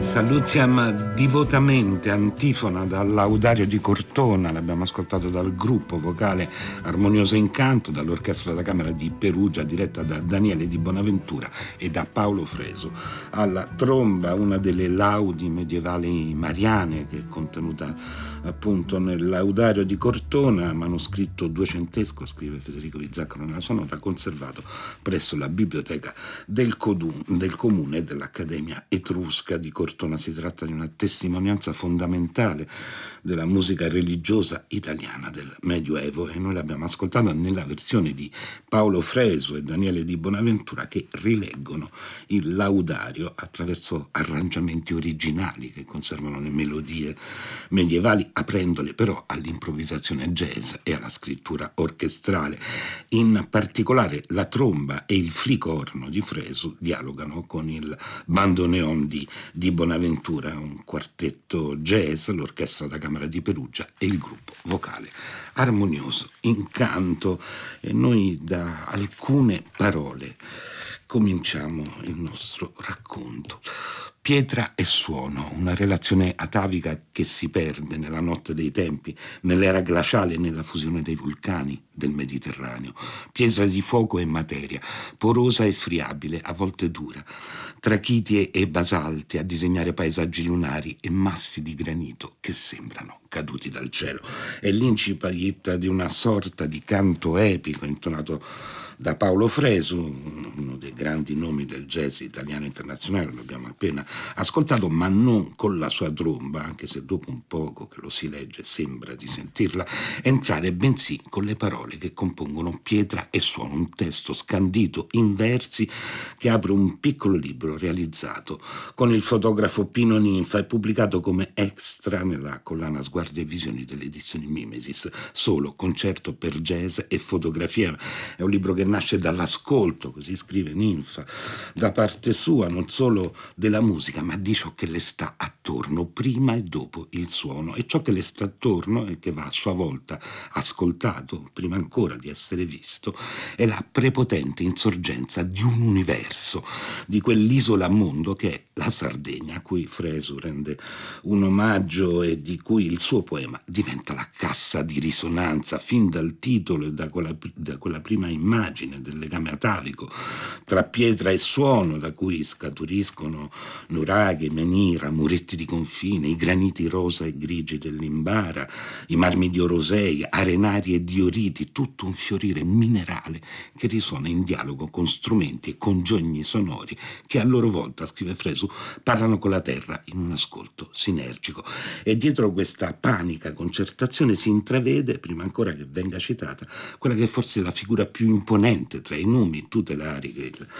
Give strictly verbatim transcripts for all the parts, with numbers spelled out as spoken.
Salutiam divotamente, antifona dal Laudario di Cortona, l'abbiamo ascoltato dal gruppo vocale Armonioso Incanto, dall'Orchestra da Camera di Perugia diretta da Daniele Di Bonaventura e da Paolo Fresu. Alla tromba una delle laudi medievali mariane che è contenuta appunto nel Laudario di Cortona, manoscritto duecentesco, scrive Federico Vizzaccaro nella sua nota, conservato presso la biblioteca del, Codu- del Comune dell'Accademia Etrusca di Cortona. Si tratta di una testimonianza fondamentale della musica religiosa italiana del Medioevo e noi l'abbiamo ascoltata nella versione di Paolo Fresu e Daniele Di Bonaventura, che rileggono il Laudario attraverso arrangiamenti originali che conservano le melodie medievali, aprendole però all'improvvisazione jazz e alla scrittura orchestrale. In particolare la tromba e il flicorno di Fresu dialogano con il bandoneon di, di Bonaventura, un quartetto jazz, l'Orchestra da Camera di Perugia e il gruppo vocale Armonioso Incanto. E noi da alcune parole cominciamo il nostro racconto. Pietra e suono, una relazione atavica che si perde nella notte dei tempi, nell'era glaciale e nella fusione dei vulcani del Mediterraneo. Pietra di fuoco e materia, porosa e friabile, a volte dura, trachiti e basalti a disegnare paesaggi lunari e massi di granito che sembrano caduti dal cielo. È l'incipit di una sorta di canto epico intonato da Paolo Fresu, uno dei grandi nomi del jazz italiano internazionale, lo abbiamo appena ascoltato, ma non con la sua tromba, anche se dopo un poco che lo si legge sembra di sentirla entrare, bensì con le parole che compongono Pietra e suono, un testo scandito in versi che apre un piccolo libro realizzato con il fotografo Pino Ninfa e pubblicato come extra nella collana Sguardi e Visioni delle edizioni Mimesis, solo concerto per jazz e fotografia. È un libro che nasce dall'ascolto, così scrive Ninfa, da parte sua non solo della musica ma di ciò che le sta attorno prima e dopo il suono, e ciò che le sta attorno e che va a sua volta ascoltato prima ancora di essere visto è la prepotente insorgenza di un universo, di quell'isola mondo che è la Sardegna, a cui Fresu rende un omaggio e di cui il suo poema diventa la cassa di risonanza fin dal titolo e da quella, da quella prima immagine del legame atavico tra pietra e suono, da cui scaturiscono nuraghe, menira, muretti di confine, i graniti rosa e grigi dell'Imbara, i marmi di Orosei, arenari e dioriti, tutto un fiorire minerale che risuona in dialogo con strumenti e congegni sonori che a loro volta, scrive Fresu, parlano con la terra in un ascolto sinergico. E dietro questa panica concertazione si intravede, prima ancora che venga citata, quella che forse è la figura più imponente tra i numi tutelari che il,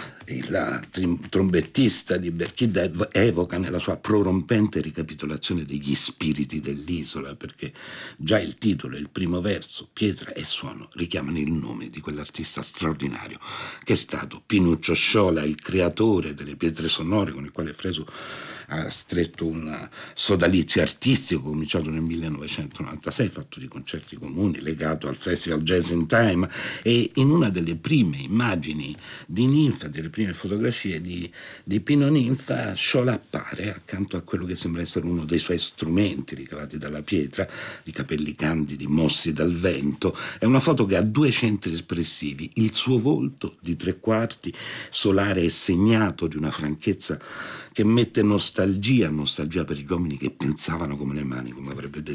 il trim, trombettista di Berchidda evoca nella sua prorompente ricapitolazione degli spiriti dell'isola, perché già il titolo e il primo verso, Pietra e suono, richiamano il nome di quell'artista straordinario che è stato Pinuccio Sciola, il creatore delle pietre sonore con il quale Fresu ha stretto un sodalizio artistico cominciato nel millenovecentonovantasei, fatto di concerti comuni, legato al Festival Jazz in Time, e in una delle prime immagini di Ninfa, delle prime fotografie di, di Pino Ninfa, Sciola appare accanto a quello che sembra essere uno dei suoi strumenti ricavati dalla pietra, i capelli candidi mossi dal vento. È una foto che ha due centri espressivi, il suo volto di tre quarti, solare e segnato di una franchezza che mette nostalgia, nostalgia per gli uomini che pensavano come le mani, come avrebbe detto